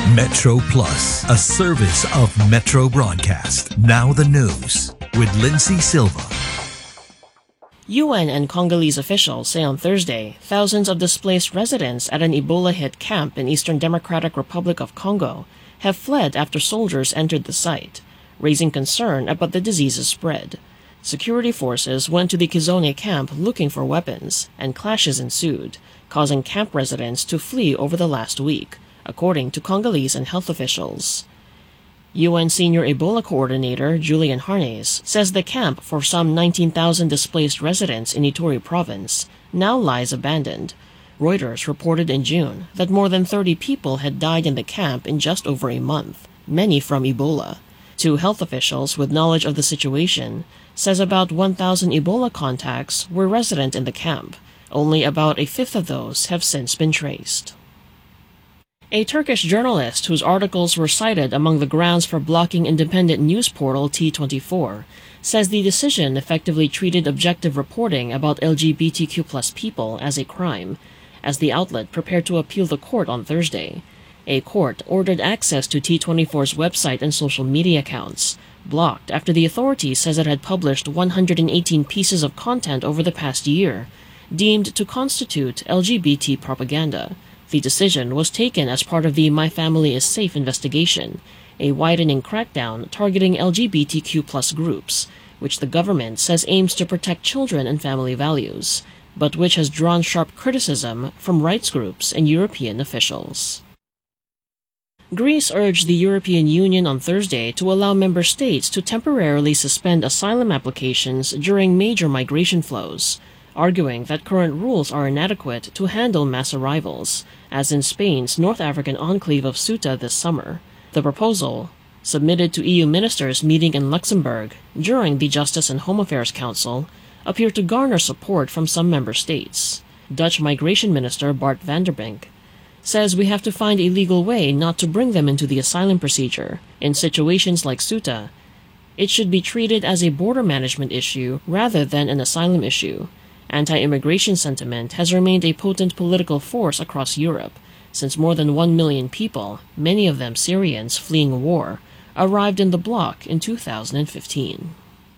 Metro Plus, a service of Metro Broadcast. Now the news with Lindsay Silva. UN and Congolese officials say on Thursday thousands of displaced residents at an Ebola-hit camp in Eastern Democratic Republic of Congo have fled after soldiers entered the site, raising concern about the disease's spread. Security forces went to the Kizone camp looking for weapons, and clashes ensued, causing camp residents to flee over the last week, according to Congolese and health officials. UN Senior Ebola Coordinator Julian Harnes says the camp for some 19,000 displaced residents in Ituri province now lies abandoned. Reuters reported in June that more than 30 people had died in the camp in just over a month, many from Ebola. Two health officials with knowledge of the situation says about 1,000 Ebola contacts were resident in the camp. Only about a fifth of those have since been traced. A Turkish journalist whose articles were cited among the grounds for blocking independent news portal T24 says the decision effectively treated objective reporting about LGBTQ+ people as a crime, as the outlet prepared to appeal the court on Thursday. A court ordered access to T24's website and social media accounts, blocked after the authorities says it had published 118 pieces of content over the past year, deemed to constitute LGBT propaganda. The decision was taken as part of the My Family is Safe investigation, a widening crackdown targeting LGBTQ+ groups, which the government says aims to protect children and family values, but which has drawn sharp criticism from rights groups and European officials. Greece urged the European Union on Thursday to allow member states to temporarily suspend asylum applications during major migration flows, arguing that current rules are inadequate to handle mass arrivals, as in Spain's North African enclave of Ceuta this summer. The proposal, submitted to EU ministers meeting in Luxembourg during the Justice and Home Affairs Council, appeared to garner support from some member states. Dutch Migration Minister Bart van der Brink says we have to find a legal way not to bring them into the asylum procedure. In situations like Ceuta, it should be treated as a border management issue rather than an asylum issue. Anti-immigration sentiment has remained a potent political force across Europe, since more than 1 million people, many of them Syrians fleeing war, arrived in the bloc in 2015.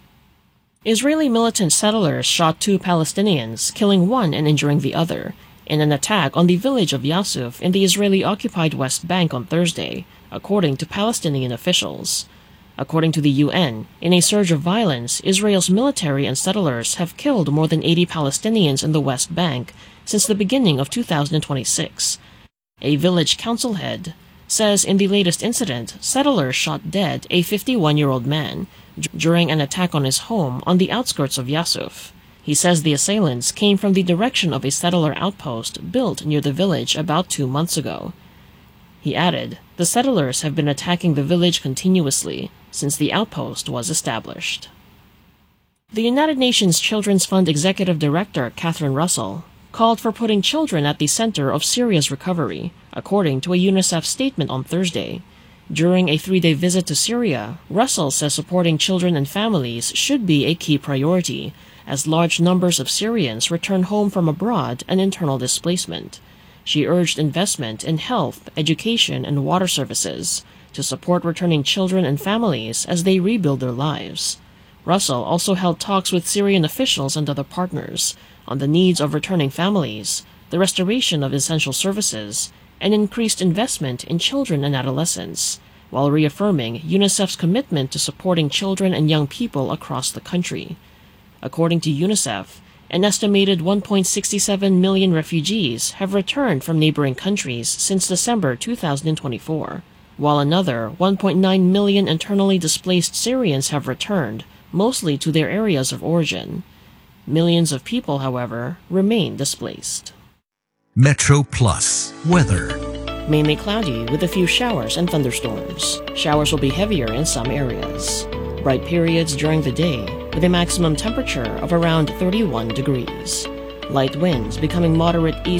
Israeli militant settlers shot 2 Palestinians, killing one and injuring the other, in an attack on the village of Yasuf in the Israeli-occupied West Bank on Thursday, according to Palestinian officials. According to the UN, in a surge of violence, Israel's military and settlers have killed more than 80 Palestinians in the West Bank since the beginning of 2026. A village council head says in the latest incident, settlers shot dead a 51-year-old man during an attack on his home on the outskirts of Yasuf. He says the assailants came from the direction of a settler outpost built near the village about 2 months ago. He added, the settlers have been attacking the village continuously since the outpost was established. The United Nations Children's Fund Executive Director Catherine Russell called for putting children at the center of Syria's recovery, according to a UNICEF statement on Thursday. During a 3-day visit to Syria, Russell says supporting children and families should be a key priority, as large numbers of Syrians return home from abroad and internal displacement. She urged investment in health, education, and water services to support returning children and families as they rebuild their lives. Russell also held talks with Syrian officials and other partners on the needs of returning families, the restoration of essential services, and increased investment in children and adolescents, while reaffirming UNICEF's commitment to supporting children and young people across the country. According to UNICEF, an estimated 1.67 million refugees have returned from neighboring countries since December 2024, while another 1.9 million internally displaced Syrians have returned, mostly to their areas of origin. Millions of people, however, remain displaced. Metro Plus weather. Mainly cloudy with a few showers and thunderstorms. Showers will be heavier in some areas. Bright periods during the day with a maximum temperature of around 31 degrees. Light winds becoming moderate east